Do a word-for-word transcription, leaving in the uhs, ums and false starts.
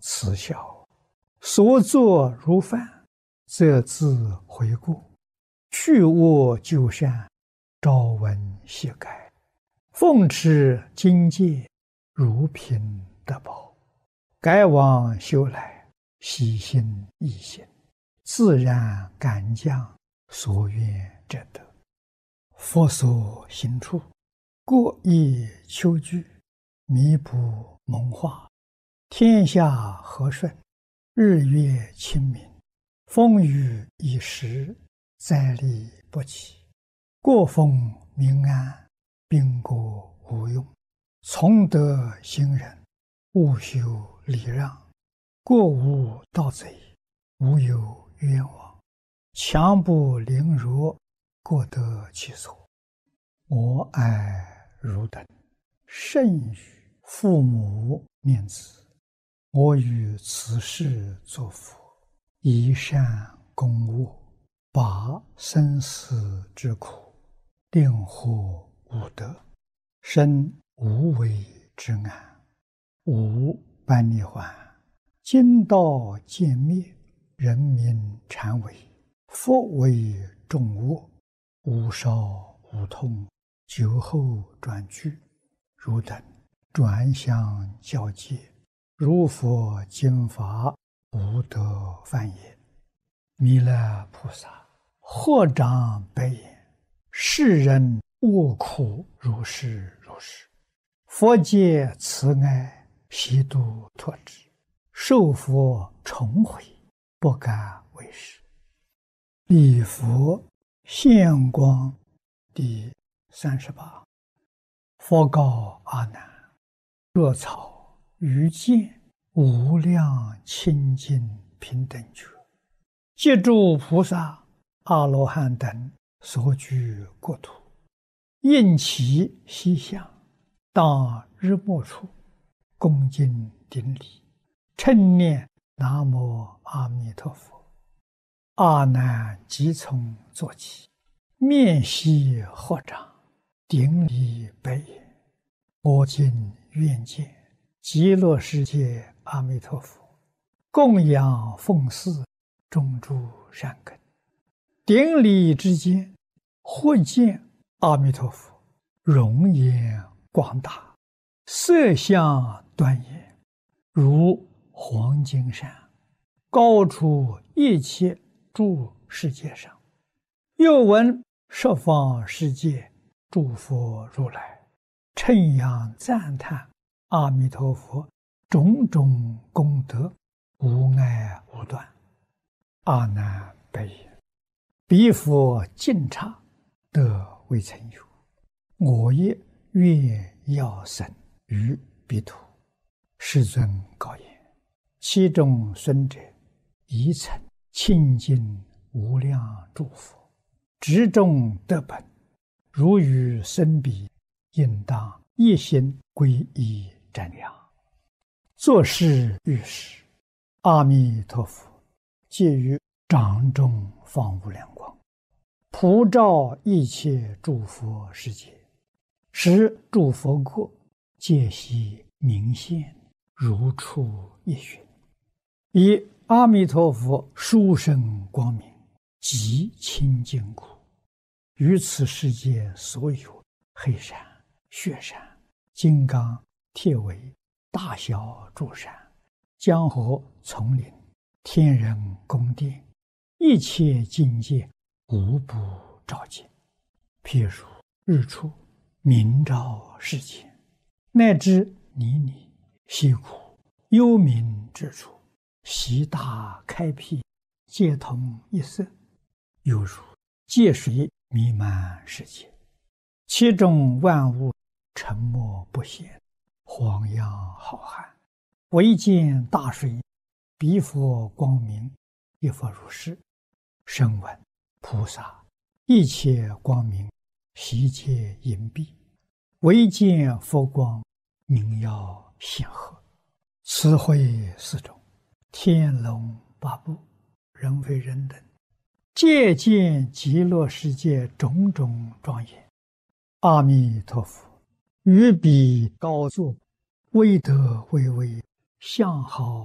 慈孝，所作如饭，则自回顾。去恶就善，朝闻夕改。奉持经戒，如凭得宝。改往修来，喜心易行，自然感将所愿者得。佛所行处，过意求具，弥补蒙化。天下和顺，日月清明，风雨已时，灾厉不起。过风民安，兵国无用。从德行人，务修礼让。过无盗贼，无有冤枉。强不凌弱，过得其所。我爱汝等，甚与父母念子。我与此世作佛，以善供恶，拔生死之苦，令获无得，生无为之安。无般涅槃，今道渐灭，人民禅为，佛为众恶，无少无痛，酒后转句。汝等转向教戒，如佛经法，无得犯也。弥勒菩萨或长白眼，世人恶苦如是如是。佛界慈爱，悉度脱之。受佛重回，不敢为是。礼佛现光第三十八。佛告阿难：若草于见，无量清净平等觉，借诸菩萨、阿罗汉等所居国土，应其西向，当日没处，恭敬顶礼，称念南无阿弥陀佛。阿难即从坐起，面悉合掌，顶礼白言：我今愿见极乐世界阿弥陀佛，供养奉祀，种诸善根。顶礼之间，忽见阿弥陀佛容颜广大，色相端严，如黄金山，高出一切诸世界上。又闻十方世界诸佛如来称扬赞叹阿弥陀佛种种功德，无碍无断。阿难白言：彼佛尽刹，得未曾有。我也愿要生于彼土。世尊告言：其中孙者，宜曾清净无量诸佛，执众得本，如与生彼，应当一心皈依瞻仰。作是遇时，阿弥陀佛借于掌中放无量光，普照一切诸佛世界，使诸佛国皆悉明现，如出一寻。以阿弥陀佛殊胜光明，极清净故，于此世界所有黑山、雪山、金刚、铁围、大小诸山、江河丛林、天人宫殿，一切境界无不照见。譬如日出明照世间，乃至泥泞溪谷幽冥之处，悉大开辟，皆同一色，犹如界水弥漫世界，其中万物沉默不显，晃漾浩瀚。唯见大水，彼佛光明，亦复如是。声闻菩萨一切光明，悉皆隐蔽，唯见佛光，明耀显赫。此会四种，天龙八部，人非人等，皆见极乐世界种种庄严。阿弥陀佛于彼高坐，威德巍巍，相好